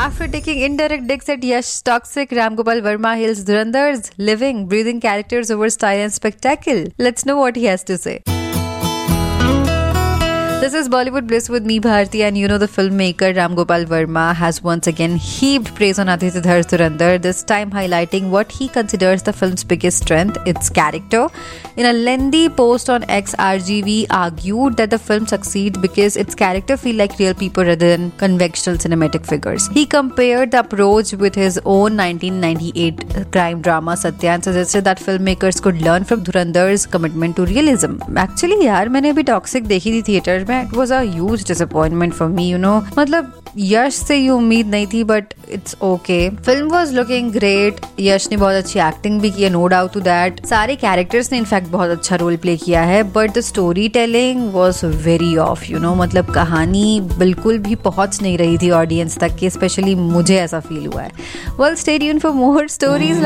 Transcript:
After taking indirect digs at Yash's toxic, Ram Gopal Verma hails Dhurandhar's living, breathing characters over style and spectacle. Let's know what he has to say. This is Bollywood Bliss with me, Bharti, and you know the filmmaker Ram Gopal Verma has once again heaped praise on Aditya Dhar's Dhurandhar, this time highlighting what he considers the film's biggest strength, its character. In a lengthy post on X, RGV argued that the film succeeds because its character feel like real people rather than conventional cinematic figures. He compared the approach with his own 1998 crime drama Satya and suggested that filmmakers could learn from Dhurandhar's commitment to realism. Actually, यार मैंने भी toxic देखी थी theatre में. It was a huge disappointment for me, you know. मतलब यश से ये उम्मीद नहीं थी, but it's okay. Film was looking great. यश ने बहुत अच्छी एक्टिंग भी की है, no doubt to that. सारे कैरेक्टर्स ने इनफैक्ट बहुत अच्छा रोल प्ले किया है, but the story telling was very off, you know. मतलब कहानी बिल्कुल भी पहुंच नहीं रही थी ऑडियंस तक की, स्पेशली मुझे ऐसा फील हुआ है. Well, stay tuned for more stories.